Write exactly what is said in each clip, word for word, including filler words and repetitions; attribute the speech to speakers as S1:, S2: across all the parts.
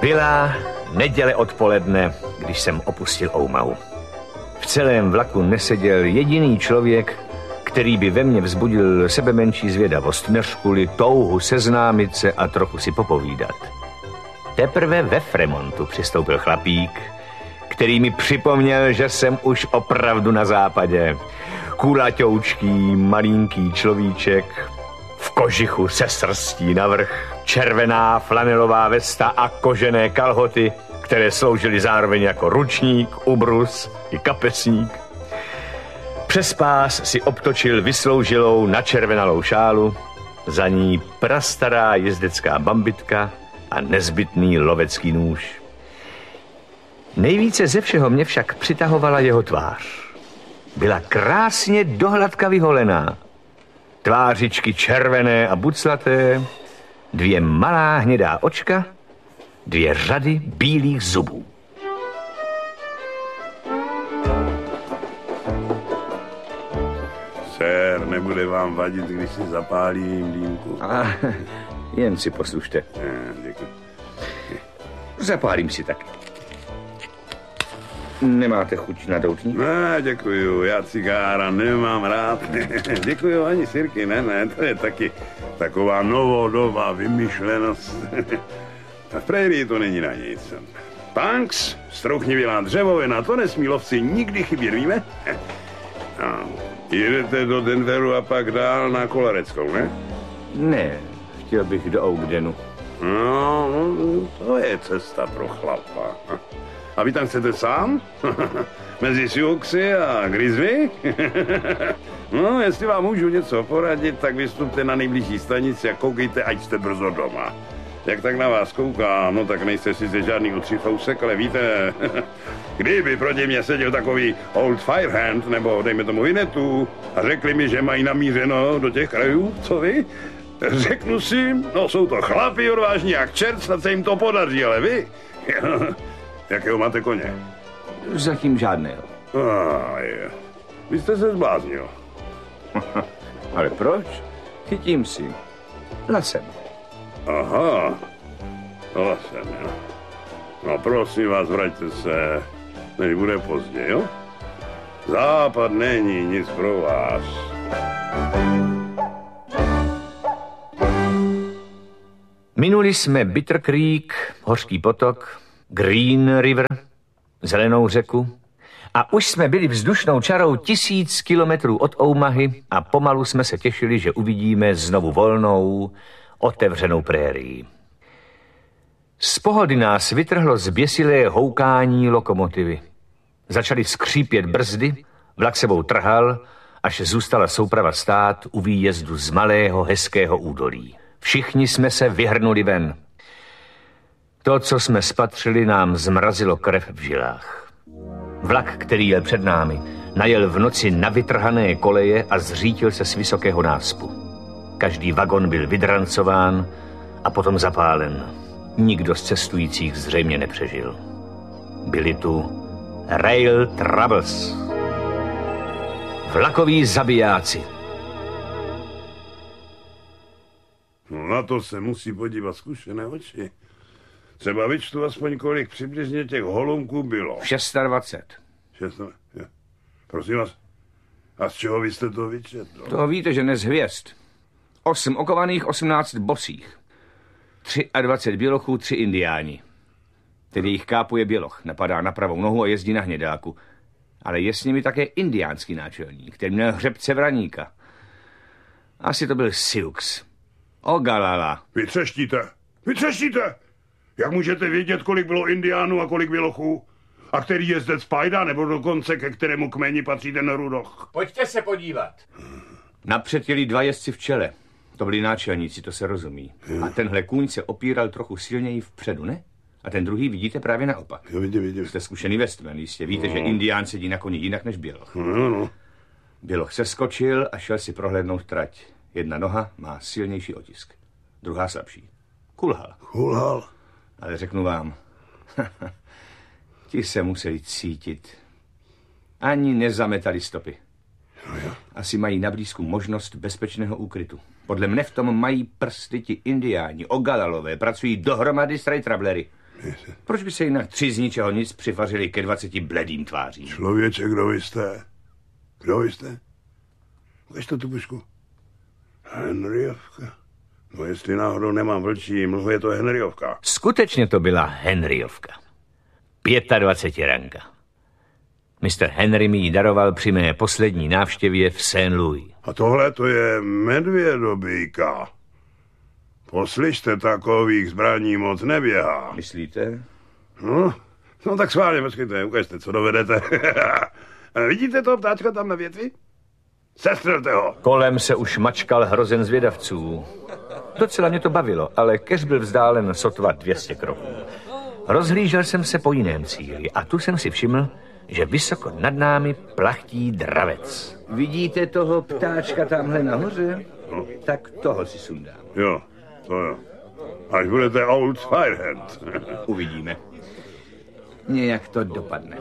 S1: Byla neděle odpoledne, když jsem opustil Oumahu. V celém vlaku neseděl jediný člověk, který by ve mně vzbudil sebemenší zvědavost, než kvůli touhu seznámit se a trochu si popovídat. Teprve ve Fremontu přistoupil chlapík, který mi připomněl, že jsem už opravdu na západě. Kulaťoučký, malinký človíček, v kožichu se srstí navrch, červená flanelová vesta a kožené kalhoty, které sloužily zároveň jako ručník, ubrus i kapesník. Přes pás si obtočil vysloužilou načervenalou šálu, za ní prastará jezdecká bambitka a nezbytný lovecký nůž. Nejvíce ze všeho mě však přitahovala jeho tvář. Byla krásně dohladka vyholená. Tvářičky červené a buclaté, dvě malá hnědá očka, dvě řady bílých zubů.
S2: Sér, nebude vám vadit, když si zapálím dýmku?
S1: A jen si poslušte.
S2: Děkuji.
S1: Zapálím si taky. Nemáte chuť na doutník?
S2: Ne, děkuju, já cigára nemám rád. Děkuju ani sirky, ne, ne, to je taky taková novodobá vymyšlenost. A v prérii to není na nic. Punks, strouchnivělá dřevovina, to nesmí lovci nikdy chybět, víme? No, jedete do Denveru a pak dál na Kolareckou, ne?
S1: Ne, chtěl bych do Oakdenu.
S2: No, no, to je cesta pro chlapa. A vy tam chcete sám? Mezi Sioux a Grizzly? No, jestli vám můžu něco poradit, tak vystupte na nejbližší stanici a koukejte, ať jste brzo doma. Jak tak na vás koukám, no tak nejste sice žádný utřifousek, ale víte, kdyby proti mě seděl takový old firehand, nebo dejme tomu Vinetu, a řekli mi, že mají namířeno do těch krajů, co vy? Řeknu si, no jsou to chlapi odvážní jak čert, snad se jim to podaří, ale vy? Jakého máte koně?
S1: Zatím žádného.
S2: Ah, je. Vy jste se zbláznil.
S1: Ale proč? Chytím si. Lasem.
S2: Aha. Lasem, jo. No prosím vás, vraťte se, než bude pozdě, jo? Západ není nic pro vás.
S1: Minuli jsme Bitter Creek, Hořký potok, Green River, Zelenou řeku a už jsme byli vzdušnou čarou tisíc kilometrů od Oumahy a pomalu jsme se těšili, že uvidíme znovu volnou, otevřenou prérii. Z pohody nás vytrhlo zběsilé houkání lokomotivy. Začaly skřípět brzdy, vlak sebou trhal, až zůstala souprava stát u výjezdu z malého hezkého údolí. Všichni jsme se vyhrnuli ven. To, co jsme spatřili, nám zmrazilo krev v žilách. Vlak, který jel před námi, najel v noci na vytrhané koleje a zřítil se z vysokého náspu. Každý vagon byl vydrancován a potom zapálen. Nikdo z cestujících zřejmě nepřežil. Byli tu Rail Troubles. Vlakoví zabijáci.
S2: No na to se musí podívat zkušené oči. Třeba vyčtu aspoň, kolik přibližně těch holunků bylo.
S1: dvacet šest.
S2: Šest, je. Prosím vás, a z čeho vy jste to vyčetl?
S1: To víte, že ne z hvězd. Osm okovaných, osmnáct bosých. dvacet tři bělochů, tři indiáni. Tedy jich kápuje běloch, napadá na pravou nohu a jezdí na hnědáku. Ale je s nimi také indiánský náčelník, který měl hřebce vraníka. Asi to byl Sioux. Ogalala.
S2: Vy třeštíte, vy třeštíte! Jak můžete vědět, kolik bylo indiánů a kolik bělochů? A který jezdec pajda, nebo dokonce ke kterému kmeni patří ten rudoch?
S3: Pojďte se podívat.
S1: Napřed jeli dva jezdci v čele. To byli náčelníci, to se rozumí. A tenhle kůň se opíral trochu silněji vpředu, ne? A ten druhý vidíte právě naopak.
S2: Jo, vidím, vidím.
S1: Jste zkušený westman, jistě. Víte, no. Že indián sedí na koni jinak než běloch.
S2: No, no.
S1: Běloch se skočil a šel si prohlédnout trať. Jedna noha má silnější otisk, druhá slabší. Kulhal.
S2: Kulhal.
S1: Ale řeknu vám, ti se museli cítit. Ani nezametali stopy.
S2: No, jo.
S1: Asi mají na blízku možnost bezpečného úkrytu. Podle mne v tom mají prsty ti indiáni, ogalalové, pracují dohromady s trajtrablery. Proč by se jinak tři z ničeho nic přivařili ke dvaceti bledým tvářím?
S2: Člověče, kdo vy jste? Kdo vy jste? Ukažte tu pušku. Henryovka. No jestli náhodou nemám vlčí mlhu, je to Henryovka.
S1: Skutečně to byla Henryovka. pětadvacetiranka. mister Henry mi ji daroval při mé poslední návštěvě v Saint Louis.
S2: A tohle to je medvědobíka. Poslyšte, takových zbraní moc neběhá.
S1: Myslíte?
S2: No, no tak schválně, počkejte, ukažte, co dovedete. Vidíte toho ptáčka tam na větvi? Sestřelte ho.
S1: Kolem se už mačkal hrozen zvědavců. Docela mě to bavilo, ale keř byl vzdálen sotva dvě stě kroků. Rozhlížel jsem se po jiném cíli a tu jsem si všiml, že vysoko nad námi plachtí dravec. Vidíte toho ptáčka tamhle nahoře? No. Tak toho si sundám.
S2: Jo, to jo. Až budete Old Firehand.
S1: Uvidíme. Nějak to dopadne.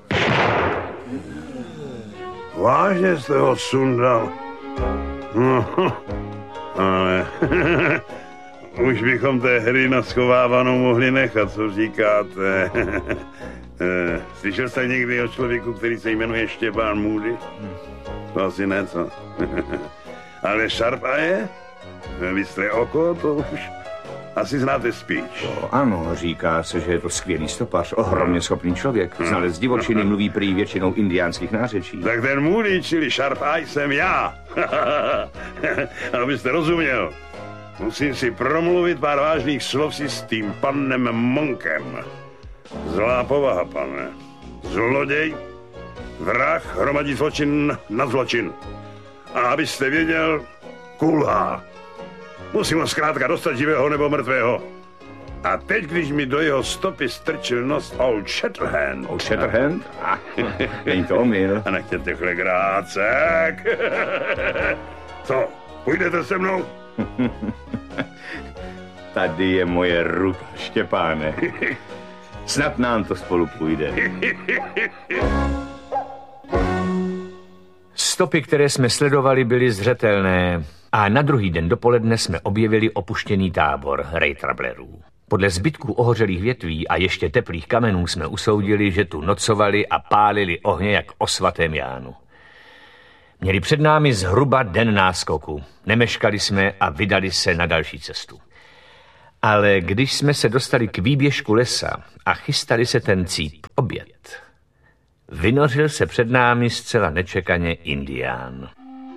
S2: Vážně jste ho sundal? No, ale už bychom té hry na schovávanou mohli nechat, co říkáte. Slyšel jste někdy o člověku, který se jmenuje Štěpán Moody? To asi ne, co? Ale Sharp Eye? Vystré oko, to už asi znáte spíš.
S1: To ano, říká se, že je to skvělý stopař, ohromně schopný člověk. Znalec divočiny, mluví prý většinou indiánských nářečí.
S2: Tak ten Moody, čili Sharp Eye, jsem já. Abyste rozuměl, musím si promluvit pár vážných slov si s tím panem Monkem. Zlá povaha, pane. Zloděj, vrah, hromadí zločin na zločin. A abyste věděl, kulhá. Musím ho zkrátka dostat živého nebo mrtvého. A teď, když mi do jeho stopy strčil nos Old Shatterhand.
S1: Old Shatterhand? Není to omyl.
S2: A nechtěte chlegrácek. Co, půjdete se mnou?
S1: Tady je moje ruka, Štěpáne. Snad nám to spolu půjde. Stopy, které jsme sledovali, byly zřetelné a na druhý den dopoledne jsme objevili opuštěný tábor rejtrablerů. Podle zbytků ohořelých větví a ještě teplých kamenů jsme usoudili, že tu nocovali a pálili ohně jak o svatém Jánu. Měli před námi zhruba den náskoku. Nemeškali jsme a vydali se na další cestu. Ale když jsme se dostali k výběžku lesa a chystali se ten cíp oběd, vynořil se před námi zcela nečekaně indián.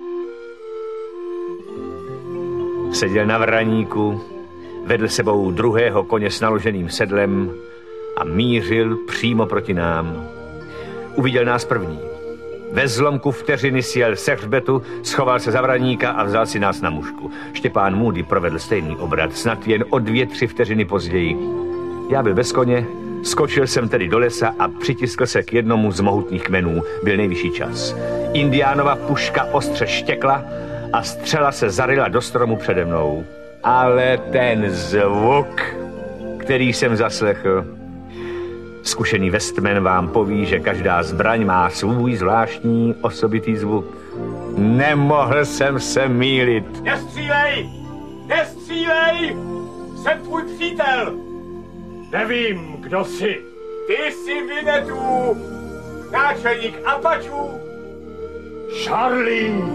S1: Seděl na vraníku, vedl sebou druhého koně s naloženým sedlem a mířil přímo proti nám. Uviděl nás první. Ve zlomku vteřiny sjel se hřbetu, schoval se za vraníka a vzal si nás na mužku. Štěpán Moody provedl stejný obrat, snad jen o dvě, tři vteřiny později. Já byl bez koně, skočil jsem tedy do lesa a přitiskl se k jednomu z mohutných kmenů. Byl nejvyšší čas. Indiánova puška ostře štěkla a střela se zaryla do stromu přede mnou. Ale ten zvuk, který jsem zaslechl... Zkušený Westman vám poví, že každá zbraň má svůj zvláštní osobitý zvuk. Nemohl jsem se mýlit.
S3: Nestřílej! Nestřílej! Jsem tvůj přítel! Nevím, kdo jsi. Ty jsi Winnetou, náčelník Apačů. Charlie!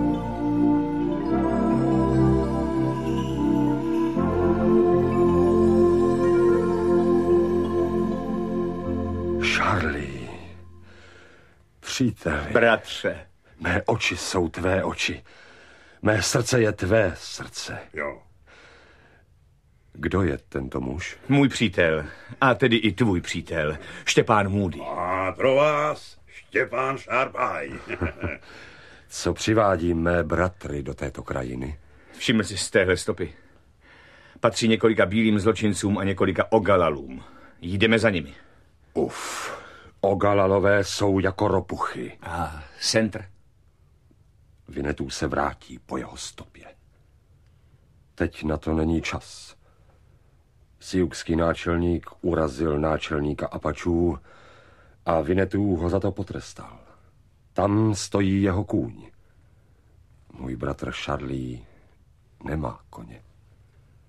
S4: Charlie, příteli.
S1: Bratře.
S4: Mé oči jsou tvé oči. Mé srdce je tvé srdce.
S2: Jo.
S4: Kdo je tento muž?
S1: Můj přítel, a tedy i tvůj přítel, Štěpán Moody.
S2: A pro vás Štěpán Sharp Eye.
S4: Co přivádí mé bratry do této krajiny?
S1: Všiml jsi z téhle stopy. Patří několika bílým zločincům a několika ogalalům. Jdeme za nimi.
S4: Uf, ogalalové jsou jako ropuchy.
S1: A centr?
S4: Winnetou se vrátí po jeho stopě. Teď na to není čas. Siouxský náčelník urazil náčelníka Apačů a Winnetou ho za to potrestal. Tam stojí jeho kůň. Můj bratr Charlie nemá koně.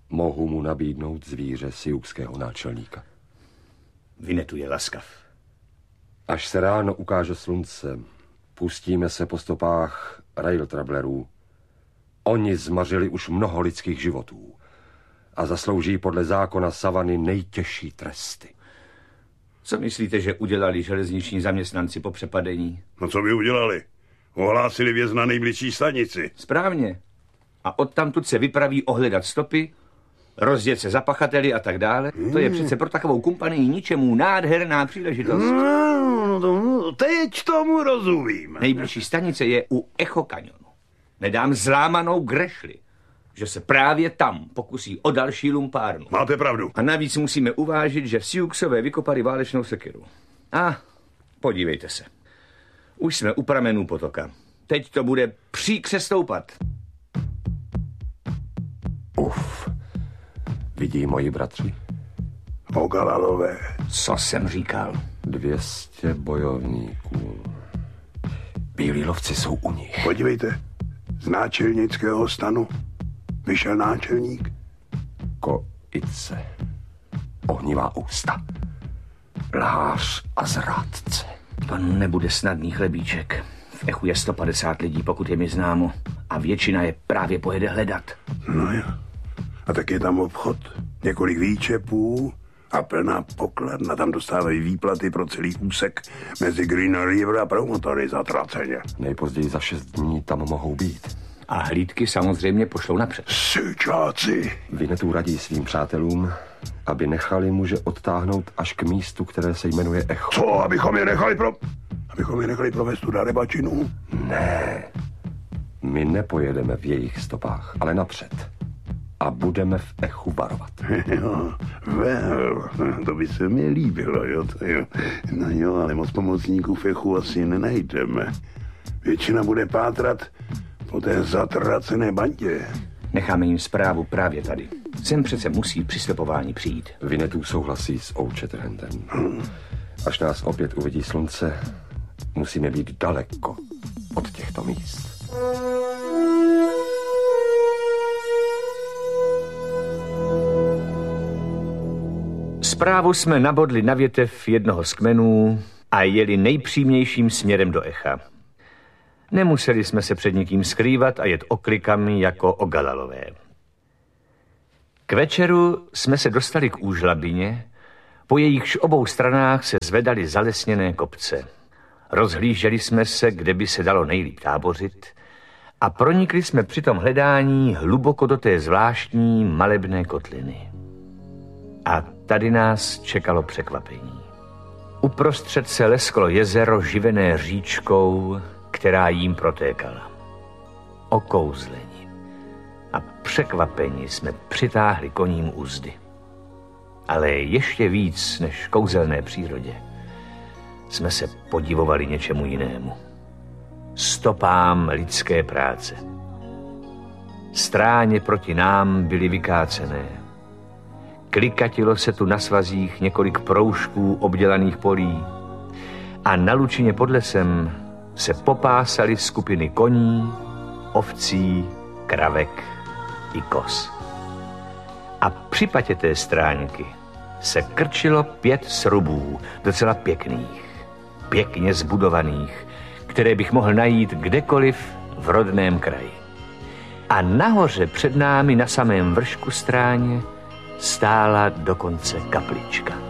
S4: mohu mu nabídnout zvíře siukského náčelníka.
S1: Vinetu je laskav.
S4: Až se ráno ukáže slunce, pustíme se po stopách rail travelerů. Oni zmařili už mnoho lidských životů a zaslouží podle zákona savany nejtěžší tresty.
S1: Co myslíte, že udělali železniční zaměstnanci po přepadení?
S2: No co by udělali? Ohlásili věz na nejbližší stanici.
S1: Správně. A odtamtud se vypraví ohledat stopy, rozjet se za pachateli a tak dále. Hmm. To je přece pro takovou kumpanii ničemu nádherná příležitost.
S2: No, no, no, teď tomu rozumím.
S1: Nejbližší stanice je u Echo Kanionu. Nedám zlámanou grešli, že se právě tam pokusí o další lumpárnu.
S2: Máte pravdu.
S1: A navíc musíme uvážit, že v Siuxové vykopali válečnou sekeru. A podívejte se. Už jsme u pramenů potoka. Teď to bude příkře stoupat.
S4: Uf. Vidí moji bratři?
S2: Ogalalové.
S1: Co jsem říkal?
S4: Dvě stě bojovníků. Bílí lovci jsou u nich.
S2: Podívejte, z náčelnického stanu vyšel náčelník.
S4: Koice. Ohnivá ústa. Lhář a zrádce.
S1: To nebude snadný chlebíček. V Echu je sto padesát lidí, pokud je mi známo. A většina je právě pojede hledat.
S2: No jo. A tak je tam obchod. Několik výčepů a plná pokladna. Tam dostávají výplaty pro celý úsek mezi Green River a promotory zatraceně.
S4: Nejpozději za šest dní tam mohou být.
S1: A hlídky samozřejmě pošlou napřed.
S2: Syčáci.
S4: Vinetu radí svým přátelům, aby nechali muže odtáhnout až k místu, které se jmenuje Echo.
S2: Co, abychom je nechali pro... Abychom je nechali provést tu darebačinu?
S4: Ne. My nepojedeme v jejich stopách, ale napřed. A budeme v Echu varovat.
S2: Jo, well, to by se mi líbilo, jo, to jo. No jo, ale moc pomocníků v Echu asi nenajdeme. Většina bude pátrat po té zatracené bandě.
S1: Necháme jim zprávu právě tady. Sem přece musí při stopování přijít.
S4: Vinetu souhlasí s Ouchetrentem. Hmm. Až nás opět uvidí slunce, musíme být daleko od těchto míst.
S1: Zprávu jsme nabodli na větev jednoho z kmenů a jeli nejpřímějším směrem do Echa. Nemuseli jsme se před nikým skrývat a jet oklikami jako Ogalalové. K večeru jsme se dostali k úžlabině, po jejichž obou stranách se zvedaly zalesněné kopce. Rozhlíželi jsme se, kde by se dalo nejlíp tábořit a pronikli jsme při tom hledání hluboko do té zvláštní malebné kotliny. A tady nás čekalo překvapení. Uprostřed se lesklo jezero živené říčkou, která jím protékala. Okouzleni a překvapeni jsme přitáhli koním uzdy. Ale ještě víc než kouzelné přírodě jsme se podivovali něčemu jinému. Stopám lidské práce. Stráně proti nám byly vykácené. Klikatilo se tu na svazích několik proužků obdělaných polí a na lučině pod lesem se popásaly skupiny koní, ovcí, kravek i koz. A při patě té stránky se krčilo pět srubů, docela pěkných, pěkně zbudovaných, které bych mohl najít kdekoliv v rodném kraji. A nahoře před námi na samém vršku stráně stála dokonce kaplička.